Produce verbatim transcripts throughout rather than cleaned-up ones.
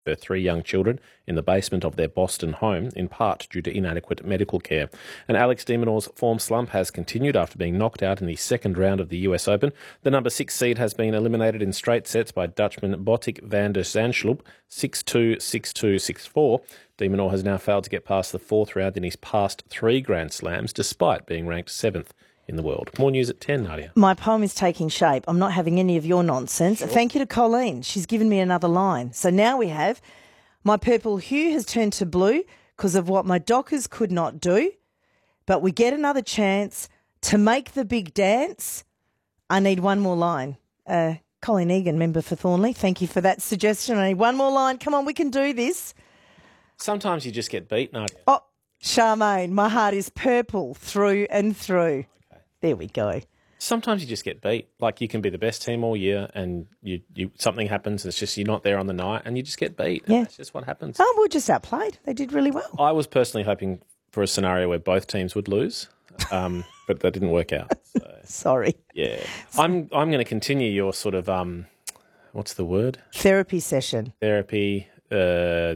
their three young children in the basement of their Boston home, in part due to inadequate medical care. And Alex de Minaur's form slump has continued after being knocked out in the second round of the U S Open. The number six seed has been eliminated in straight sets by Dutchman Botic van der Zandschulp, six two, six two, six four. De Minaur has now failed to get past the fourth round in his past three Grand Slams, despite being ranked seventh in the world. More news at ten, Nadia. My poem is taking shape. I'm not having any of your nonsense. Sure. Thank you to Colleen. She's given me another line. So now we have, my purple hue has turned to blue because of what my dockers could not do, but we get another chance to make the big dance. I need one more line. Uh, Colleen Egan, member for Thornley, thank you for that suggestion. I need one more line. Come on, we can do this. Sometimes you just get beat, Nadia. Oh, Charmaine, my heart is purple through and through. Okay. There we go. Sometimes you just get beat. Like, you can be the best team all year and you, you something happens, it's just you're not there on the night and you just get beat. Yeah. That's just what happens. Oh, we were just outplayed. They did really well. I was personally hoping for a scenario where both teams would lose, um, but that didn't work out. So, sorry. Yeah. I'm I'm going to continue your sort of, um, what's the word? Therapy session. Therapy. Uh,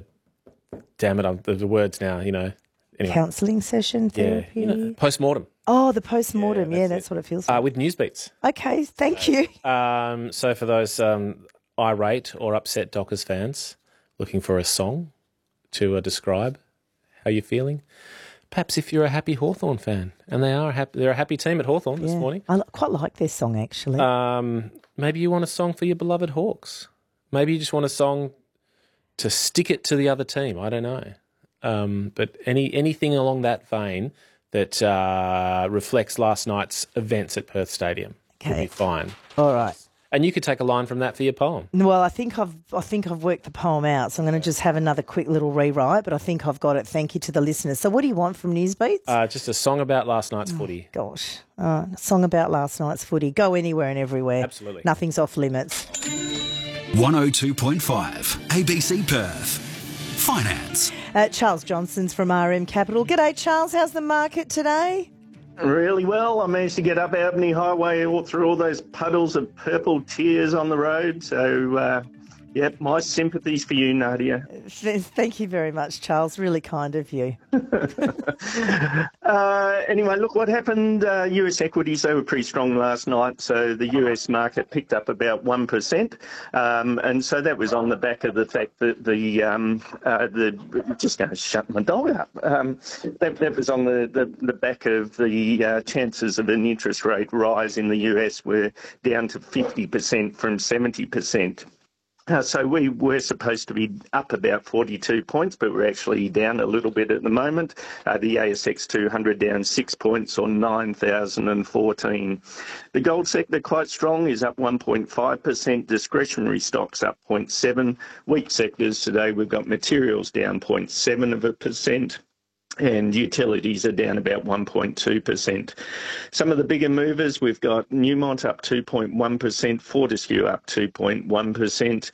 damn it, I'm, the words now, you know. Anyway. Counselling session, therapy. Yeah, you know, post-mortem. Oh, the post-mortem. Yeah, that's, yeah, that's it. what it feels like. Uh, with news beats. Okay, thank you. Um, so for those um, irate or upset Dockers fans looking for a song to uh, describe how you're feeling, perhaps if you're a happy Hawthorn fan, and they are a happy, they're a happy team at Hawthorn yeah. this morning. I quite like their song, actually. Um, maybe you want a song for your beloved Hawks. Maybe you just want a song to stick it to the other team. I don't know. Um, but any anything along that vein that uh, reflects last night's events at Perth Stadium okay. would be fine. All right. And you could take a line from that for your poem. Well, I think I've I think I've worked the poem out, so I'm going to just have another quick little rewrite, but I think I've got it. Thank you to the listeners. So what do you want from Newsbeats? Uh, just a song about last night's oh, footy. Gosh. Uh, a song about last night's footy. Go anywhere and everywhere. Absolutely. Nothing's off limits. one oh two point five A B C Perth. Finance. Uh, Charles Johnson's from R M Capital. G'day, Charles. How's the market today? Really well. I managed to get up Albany Highway all through all those puddles of purple tears on the road. So, uh, yep, my sympathies for you, Nadia. Thank you very much, Charles. Really kind of you. uh, anyway, look, what happened, uh, U S equities, they were pretty strong last night. So the U S market picked up about one percent. Um, and so that was on the back of the fact that the, um, uh, the just going to shut my dog up. Um, that, that was on the, the, the back of the uh, chances of an interest rate rise in the U S were down to fifty percent from seventy percent. Uh, so we were supposed to be up about forty-two points, but we're actually down a little bit at the moment. Uh, the A S X two hundred down six points or nine thousand fourteen. The gold sector quite strong, is up one point five percent. Discretionary stocks up zero point seven. Weak sectors today, we've got materials down zero point seven of a percent. And utilities are down about one point two percent. Some of the bigger movers, we've got Newmont up two point one percent, Fortescue up two point one percent,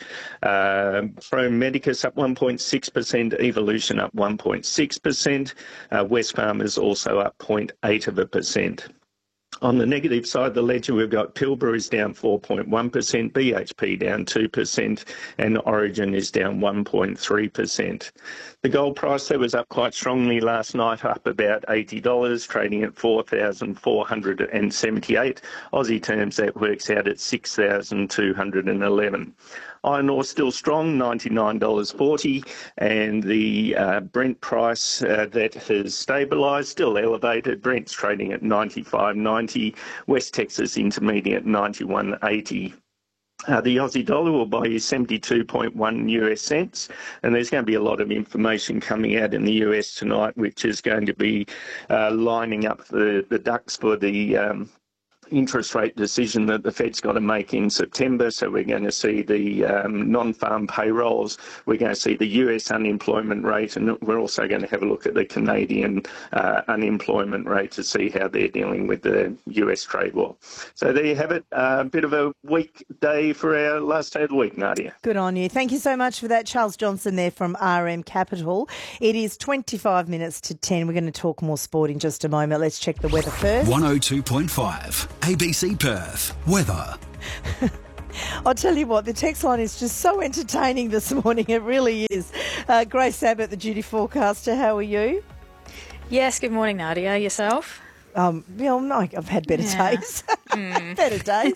uh, Pro Medicus up one point six percent, Evolution up one point six percent, uh, Wesfarmers also up zero point eight of a percent. On the negative side of the ledger, we've got Pilbara is down four point one percent, B H P down two percent, and Origin is down one point three percent. The gold price, that was up quite strongly last night, up about eighty dollars, trading at four thousand four hundred seventy-eight. Aussie terms, that works out at six thousand two hundred eleven. Iron ore still strong, ninety-nine dollars forty, and the uh, Brent price uh, that has stabilised, still elevated. Brent's trading at ninety-five ninety, West Texas Intermediate ninety-one eighty. Uh, the Aussie dollar will buy you seventy-two point one U S cents, and there's going to be a lot of information coming out in the U S tonight, which is going to be uh, lining up the, the ducks for the um, interest rate decision that the Fed's got to make in September. So we're going to see the um, non-farm payrolls, we're going to see the U S unemployment rate, and we're also going to have a look at the Canadian uh, unemployment rate to see how they're dealing with the U S trade war. So there you have it, a uh, bit of a weak day for our last day of the week, Nadia. Good on you. Thank you so much for that. Charles Johnson there from R M Capital. It is twenty-five minutes to ten. We're going to talk more sport in just a moment. Let's check the weather first. one oh two point five A B C Perth. Weather. I'll tell you what, the text line is just so entertaining this morning. It really is. Uh, Grace Abbott, the duty forecaster, how are you? Yes, good morning, Nadia. Yourself? Um, yeah, no, I've had better Yeah. days. better days.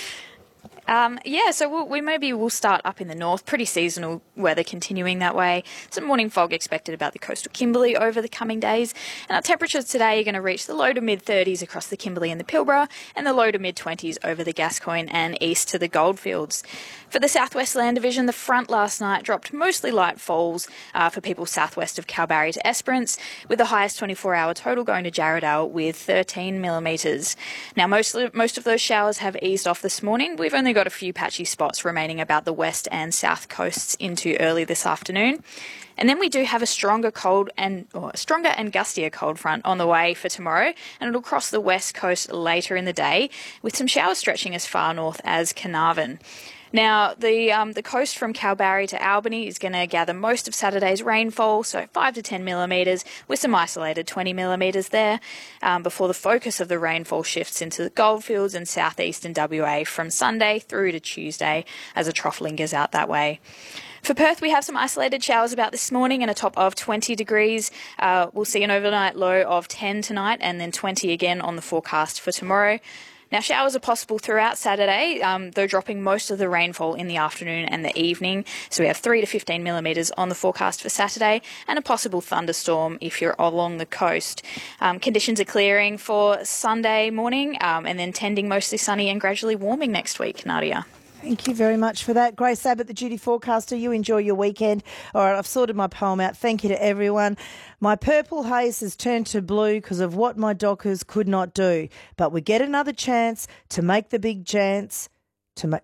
Um, yeah, so we'll, we maybe we'll start up in the north. Pretty seasonal weather continuing that way. Some morning fog expected about the coastal Kimberley over the coming days. And our temperatures today are going to reach the low to mid thirties across the Kimberley and the Pilbara, and the low to mid twenties over the Gascoyne and east to the Goldfields. For the Southwest Land Division, the front last night dropped mostly light falls uh, for people southwest of Kalbarri to Esperance, with the highest twenty-four hour total going to Jarrahdale with thirteen millimetres. Now, most, most of those showers have eased off this morning. We've only got a few patchy spots remaining about the west and south coasts into early this afternoon. And then we do have a stronger cold and or a stronger and gustier cold front on the way for tomorrow, and it'll cross the west coast later in the day, with some showers stretching as far north as Carnarvon. Now, the um, the coast from Kalbarri to Albany is going to gather most of Saturday's rainfall, so five to ten millimetres, with some isolated twenty millimetres there, um, before the focus of the rainfall shifts into the Goldfields and southeastern W A from Sunday through to Tuesday as a trough lingers out that way. For Perth, we have some isolated showers about this morning and a top of twenty degrees. Uh, we'll see an overnight low of ten tonight and then twenty again on the forecast for tomorrow. Now, showers are possible throughout Saturday, um, though dropping most of the rainfall in the afternoon and the evening. So we have three to fifteen millimetres on the forecast for Saturday, and a possible thunderstorm if you're along the coast. Um, conditions are clearing for Sunday morning, um, and then tending mostly sunny and gradually warming next week, Nadia. Thank you very much for that. Grace Abbott, the duty forecaster. You enjoy your weekend. All right, I've sorted my poem out. Thank you to everyone. My purple haze has turned to blue because of what my dockers could not do. But we get another chance to make the big chance to make...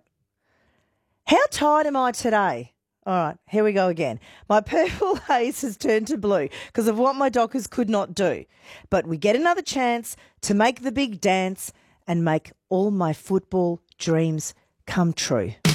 How tired am I today? All right, here we go again. My purple haze has turned to blue because of what my dockers could not do. But we get another chance to make the big dance and make all my football dreams come true.